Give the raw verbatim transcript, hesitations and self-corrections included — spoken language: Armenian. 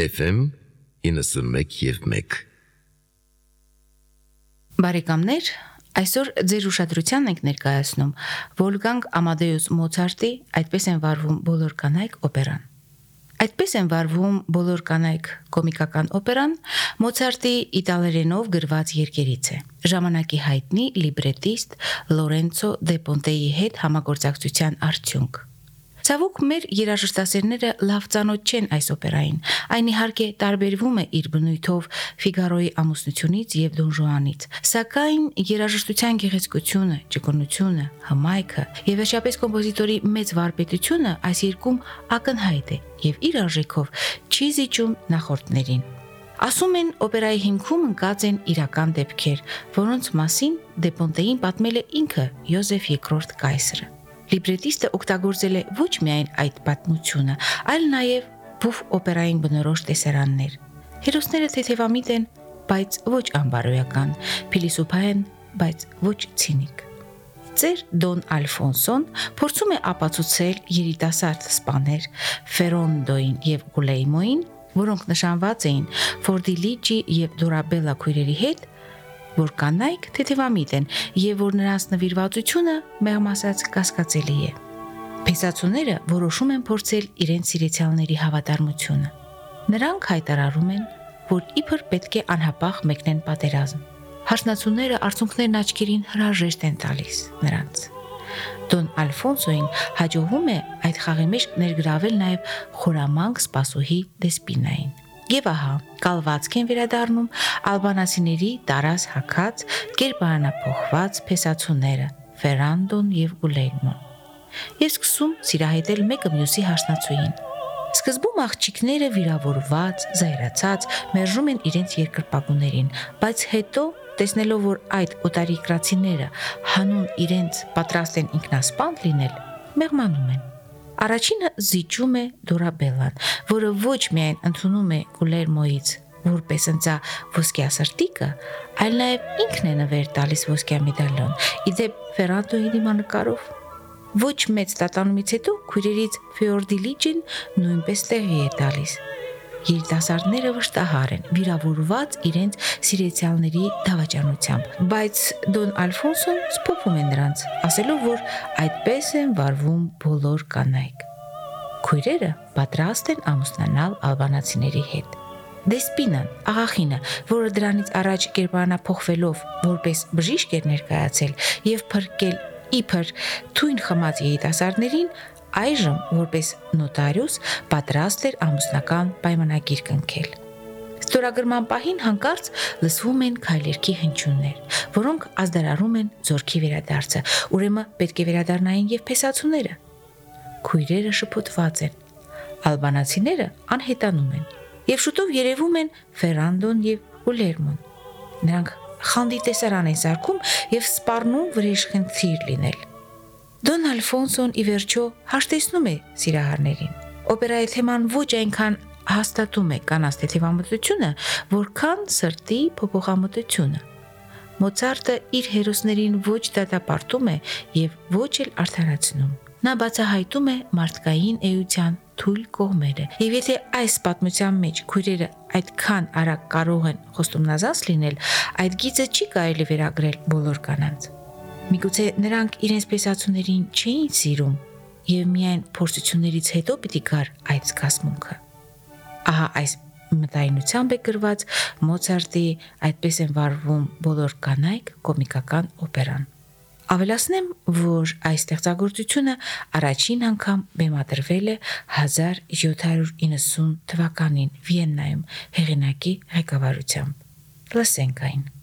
Էֆ Էմ իննսունմեկ և մեկ Բարեկամներ, այսօր ձեր ուշադրությանն ենք ներկայացնում Վոլգանգ Ամադեուս Մոցարտի «Այդպես են վարվում բոլոր կանայք» օպերան։ «Այդպես են վարվում բոլոր կանայք» կոմիկական օպերան Մոցարտի իտալերենով գրված երգերից է։ Ժամանակի հայտնի լիբրետիստ Լորենցո դե Պոնտեի հետ համագործակցության արդյունք։ Ցավոք, մեր երաժշտասերները լավ ծանոթ չեն այս օպերային, այն իհարկե տարբերվում է իր բնույթով Ֆիգարոյի ամուսնությունից և Դոն Ժուանից, սակայն երաժշտության գեղեցկությունը, ճկունությունը, հմայքը և վերջապես կոմպոզիտորի մեծ վարպետությունը այս երգում ակնհայտ է և իր արժեքով չի զիջում նախորդներին։ Ասում են, օպերայի հիմքում ընկած են իրական դեպքեր, որոնց մասին դե Պոնտեին պատմել է ինքը Յոզեֆ երկրորդ կայսրը։ Լիբրետիստը օգտագործել է ոչ միայն այդ պատմությունը, այլ նաև բուֆ օպերային բնորոշ տեսարաններ։ Հերոսները թեթևամիտ են, բայց ոչ անբարոյական, փիլիսոփա են, բայց ոչ ցինիկ։ Ծեր Դոն Ալֆոնսոն փորձում է ապացուցել երիտասարդ սպաներ Ֆերոնդոյին և Գուլեյմոյին, որոնք նշանված էին Ֆորդիլիջի և Դորաբելլա քույրերի հետ, որ կանայք թեթևամիտ են և որ նրանց նվիրվածությունը մեղմ ասած կասկածելի է։ Փեսացուները որոշում են փորձել իրենց սիրեցյալների հավատարմությունը։ Նրանք հայտարարում են, որ իբր պետք է անհապաղ մեկնեն պատերազմ։ Հարսնացուները արցունքներն աչքերին հրաժեշտ են տալիս նրանց։ Դոն Ալֆոնսոյին հաջողվում է այդ խաղի մեջ ներգրավել նաև խորամանկ սպասուհի Դեսպինային։ Եվ ահա, կալվածք են վերադառնում ալբանացիների տարած հագած, կերպարանափոխված փեսացուները Ֆերանդոն և Գուլեյմոն։ Եվ սկսում սիրահետել մեկը մյուսի հարսնացուին։ Սկզբում աղջիկները վիրավորված, զայրացած մերժում են իրենց երկրպագուներին, բայց հետո, տեսնելով, որ այդ օտարերկրացիները հանուն իրենց պատրաստ են ինքնասպան լինել, մեղմանում են։ Առաջինը զիջում է Դորաբելլան, որը ոչ միայն ընդունում է Գուլերմոյից որպես ընծա ոսկյա սրտիկը, այլ նաև ինքն է նվեր տալիս ոսկյա մեդալիոն, ի դեպ Ֆերանդոյի դիմանկարով։ Ոչ մեծ տատանումից հետո քույրերից Ֆյորդիլիջին նույնպես տեղի է տալիս։ Երիտասարդները վշտահար են, վիրավորված իրենց սիրեցյալների դավաճանությամբ, բայց Դոն Ալֆոնսոն սփոփում է նրանց, ասելով, որ այդպես են վարվում բոլոր կանայք։ Քույրերը պատրաստ են ամուսնանալ ալբանացիների հետ։ Դեսպինան, աղախինը, որը դրանից առաջ կերպարանափոխվելով որպես բժիշկ էր ներկայացել և փրկել իբր թույն խմած երիտասարդներին, այժմ որպես նոտարիուս պատրաստ էր ամուսնական պայմանագիր կնքել։ Ստորագրման պահին հանկարծ լսվում են քայլերքի հնչյուններ, որոնք ազդարարում են զորքի վերադարձը, ուրեմն պետք է վերադառնային և փեսացուները։ Քույրերը շփոթված են, ալբանացիները անհետանում են, և շուտով երևում են Ֆերանդոն և Գուլերմոն։ Նրանք խանդի տեսարան են սարքում և սպառնում վրեժխնդիր լինել։ Դոն Ալֆոնսոն ի վերջո հաշտեցնում է սիրահարներին։ Օպերայի թեման ոչ այնքան հաստատում է կանանց թեթևամտությունը, որքան սրտի փոփոխամտությունը։ Մոցարտը իր հերոսներին ոչ դատապարտում է և ոչ էլ արդարացնում։ Նա բացահայտում է մարդկային էության թույլ կողմերը, և եթե այս պատմության մեջ քույրերը այդքան արագ կարող են խոստումնազանց լինել, այդ գիծը չի կարելի վերագրել բոլոր կանանց։ Միգուցե նրանք իրենց փեսացուներին չէին սիրում, և միայն փորձություններից հետո պիտի գար այդ զգացմունքը։ Ահա այս մտայնությամբ է գրված Մոցարտի «Այդպես են վարվում բոլոր կանայք» կոմիկական օպերան։ Ավելացնեմ, որ այս ստեղծագործությունը առաջին անգամ բեմադրվել է հազար յոթ հարյուր իննսուն թվականին Վիեննայում հեղինակի ղեկավարությամբ։ Լսենք այն։